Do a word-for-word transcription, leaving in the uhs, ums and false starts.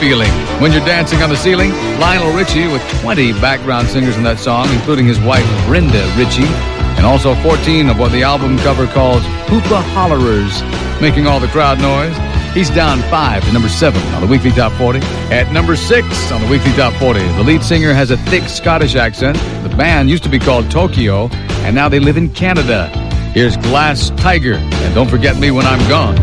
feeling. When You're Dancing on the Ceiling, Lionel Richie with twenty background singers in that song, including his wife Brenda Richie, and also fourteen of what the album cover calls hookah hollerers, making all the crowd noise. He's down five to number seven on the Weekly Top forty. At number six on the Weekly Top forty, the lead singer has a thick Scottish accent. The band used to be called Tokyo, and now they live in Canada. Here's Glass Tiger, and Don't Forget Me When I'm Gone.